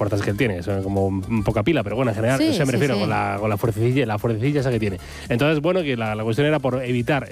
fuerzas que él tiene, son como poca pila, pero bueno, en general, me refiero con la fuercecilla esa que tiene. Entonces, bueno, que la cuestión era por evitar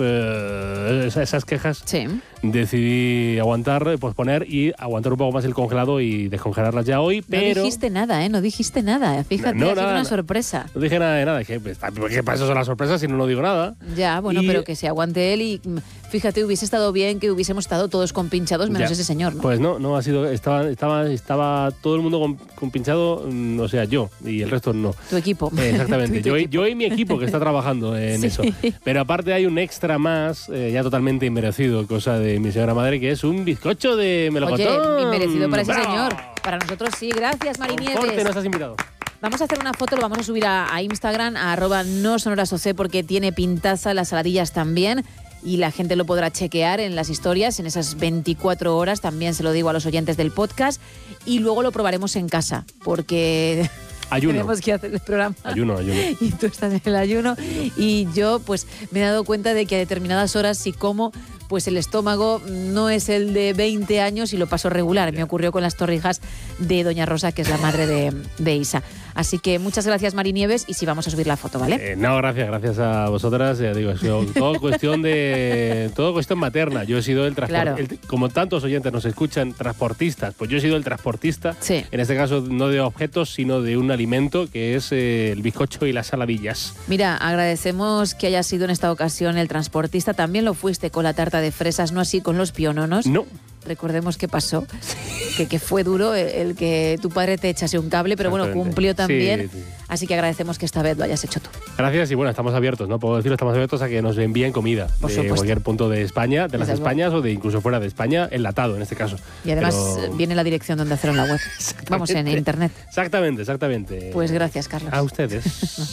esas quejas. Sí. Decidí aguantar, posponer y aguantar un poco más el congelado y descongelarlas ya hoy, pero... No dijiste nada, ¿eh? No dijiste nada. Fíjate, ha sido una sorpresa. No dije nada de nada, que para eso son las sorpresas si no digo nada. Ya, bueno, pero que se aguante él y fíjate, hubiese estado bien que hubiésemos estado todos compinchados menos ese señor, ¿no? Pues no ha sido, estaba todo el mundo compinchado, o sea, yo, y el resto no. Tu equipo. Exactamente, yo y mi equipo que está trabajando en eso. Pero aparte hay un extra más, ya totalmente inmerecido, cosa de mi señora madre, que es un bizcocho de melocotón. Oye, inmerecido para ese señor. Para nosotros sí, gracias, Mari Nieves. Corte, nos has invitado. Vamos a hacer una foto, lo vamos a subir a Instagram, a @nosonorasoc, porque tiene pintaza, las saladillas también, y la gente lo podrá chequear en las historias, en esas 24 horas, también se lo digo a los oyentes del podcast, y luego lo probaremos en casa, porque... Ayuno. Tenemos que hacer el programa. Ayuno. Y tú estás en el ayuno. Y yo, pues, me he dado cuenta de que a determinadas horas, si como, pues el estómago no es el de 20 años y lo paso regular. Me ocurrió con las torrijas de Doña Rosa, que es la madre de Isa. Así que muchas gracias, Mari Nieves, y sí, vamos a subir la foto, ¿vale? No, gracias a vosotras. Ya digo, es todo cuestión materna. Yo he sido el transportista. Claro. Como tantos oyentes nos escuchan, transportistas, pues yo he sido el transportista. Sí. En este caso, no de objetos, sino de un alimento, que es el bizcocho y las saladillas. Mira, agradecemos que hayas sido en esta ocasión el transportista. También lo fuiste con la tarta de fresas, no así con los piononos. No. Recordemos qué pasó, que fue duro el que tu padre te echase un cable, pero bueno, cumplió también. Sí. Así que agradecemos que esta vez lo hayas hecho tú. Gracias, y bueno, estamos abiertos, ¿no? Puedo decirlo, estamos abiertos a que nos envíen comida de cualquier punto de España, de las Españas o de incluso fuera de España, enlatado en este caso. Y además viene la dirección donde hacerlo en la web. Vamos, en internet. Exactamente. Pues gracias, Carlos. A ustedes.